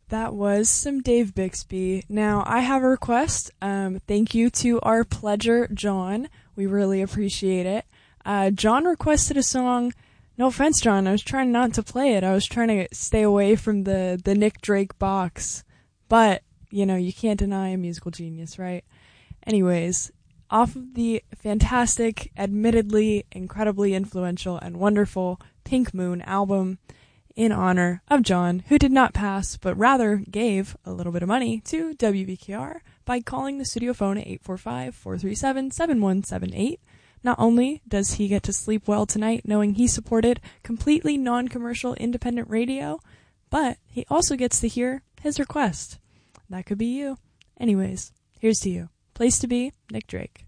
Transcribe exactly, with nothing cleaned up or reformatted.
That was some Dave Bixby. Now, I have a request. Um, thank you to our pledger, John. We really appreciate it. Uh, John requested a song. No offense, John. I was trying not to play it. I was trying to stay away from the, the Nick Drake box. But, you know, you can't deny a musical genius, right? Anyways, off of the fantastic, admittedly incredibly influential and wonderful Pink Moon album, in honor of John, who did not pass, but rather gave a little bit of money to W B K R by calling the studio phone at eight four five, four three seven, seven one seven eight. Not only does he get to sleep well tonight knowing he supported completely non-commercial independent radio, but he also gets to hear his request. That could be you. Anyways, here's to you. Place to be, Nick Drake.